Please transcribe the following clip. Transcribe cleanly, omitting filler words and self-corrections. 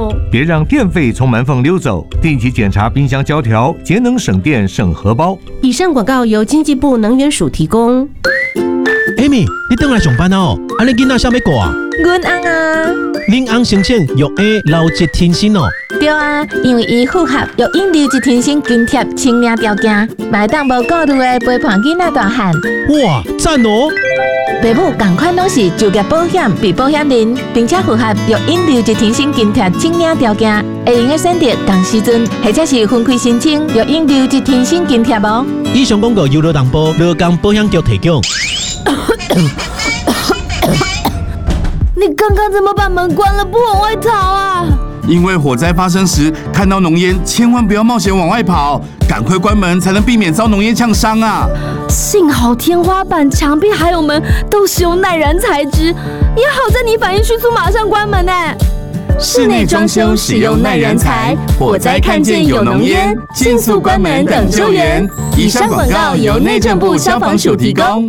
哦。 别让电费从门缝溜走，定期检查冰箱胶条，节能省电省荷包。 以上广告由经济部能源署提供。 Amy， 你回来上班哦？啊，你囡仔啥要过啊？ 阮翁啊， 恁翁生产育婴留职停薪哦。 对啊，因为伊符合育婴留职停薪津贴清领条件，买当无顾虑的陪伴囡仔大汉。 哇，赞哦！ 父母同款拢是就业保险被保险人，并且符合育婴留职停薪津贴清领条件，会用个选择同时阵，或者是分开申请育婴留职停薪津贴哦。 以上广告由劳动部劳工保险局提供。 你刚刚怎么把门关了，不往外逃啊？ 因为火灾发生时看到浓烟，千万不要冒险往外跑，赶快关门才能避免遭浓烟呛伤啊！ 幸好天花板、墙壁还有门都使用耐燃材质，也好在你反应迅速，马上关门呢。 室内装修使用耐燃材，火灾看见有浓烟，迅速关门等救援。以上广告由内政部消防署提供。